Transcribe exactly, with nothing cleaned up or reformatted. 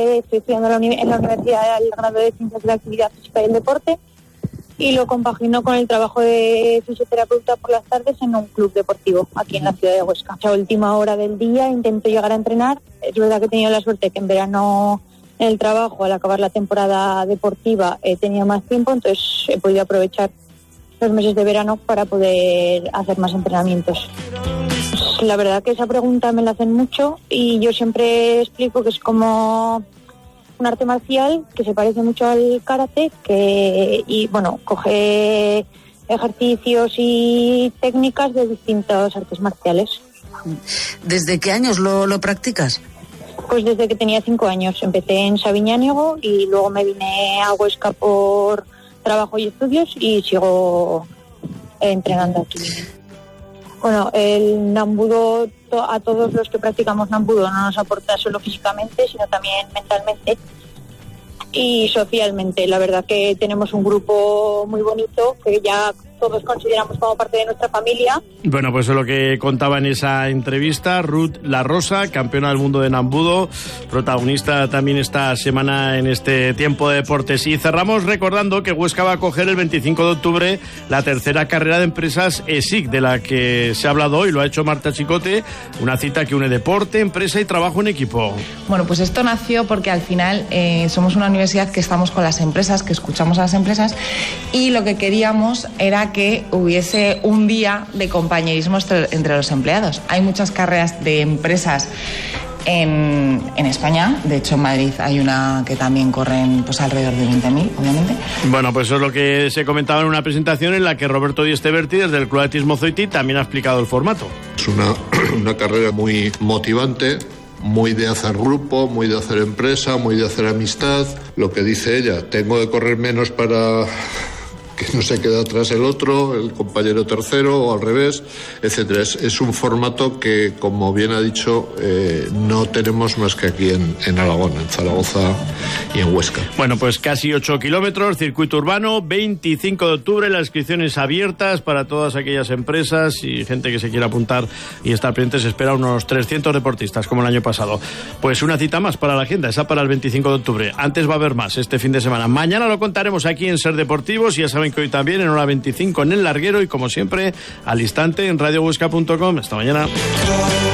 Estoy estudiando en la, uni- en la universidad el grado de Ciencias de la Actividad Física y el Deporte y lo compagino con el trabajo de fisioterapeuta por las tardes en un club deportivo aquí en la ciudad de Huesca. A última hora del día intento llegar a entrenar. Es verdad que he tenido la suerte que en verano en el trabajo, al acabar la temporada deportiva, he tenido más tiempo, entonces he podido aprovechar los meses de verano para poder hacer más entrenamientos. La verdad que esa pregunta me la hacen mucho y yo siempre explico que es como un arte marcial que se parece mucho al karate, que y bueno, coge ejercicios y técnicas de distintas artes marciales. ¿Desde qué años lo, lo practicas? Pues desde que tenía cinco años. Empecé en Sabiñánigo y luego me vine a Huesca por trabajo y estudios y sigo entrenando aquí. Bueno, el Nambudo, a todos los que practicamos Nambudo, no nos aporta solo físicamente, sino también mentalmente y socialmente. La verdad que tenemos un grupo muy bonito que ya todos consideramos como parte de nuestra familia. Bueno, pues eso es lo que contaba en esa entrevista Ruth La Rosa, campeona del mundo de Nambudo, protagonista también esta semana en este tiempo de deportes. Y cerramos recordando que Huesca va a acoger el veinticinco de octubre la tercera carrera de empresas E S I C, de la que se ha hablado hoy, lo ha hecho Marta Chicote, una cita que une deporte, empresa y trabajo en equipo. Bueno, pues esto nació porque al final eh, somos una universidad que estamos con las empresas, que escuchamos a las empresas, y lo que queríamos era que hubiese un día de compañerismo entre los empleados. Hay muchas carreras de empresas en, en España, de hecho en Madrid hay una que también corren pues alrededor de veinte mil, obviamente. Bueno, pues eso es lo que se comentaba en una presentación en la que Roberto Di Esteberti, desde el Club Atletismo Zoiti, también ha explicado el formato. Es una, una carrera muy motivante, muy de hacer grupo, muy de hacer empresa, muy de hacer amistad. Lo que dice ella, tengo que correr menos para que no se quede atrás el otro, el compañero tercero o al revés, etcétera. Es, es un formato que, como bien ha dicho, eh, no tenemos más que aquí en, en Aragón, en Zaragoza y en Huesca. Bueno, pues casi ocho kilómetros, circuito urbano, veinticinco de octubre, las inscripciones abiertas para todas aquellas empresas y gente que se quiera apuntar y estar pendiente. Se espera unos trescientos deportistas, como el año pasado. Pues una cita más para la agenda, esa para el veinticinco de octubre. Antes va a haber más este fin de semana. Mañana lo contaremos aquí en Ser Deportivos y ya saben que hoy también en hora veinticinco en El Larguero y como siempre al instante en radio huesca punto com. Hasta mañana.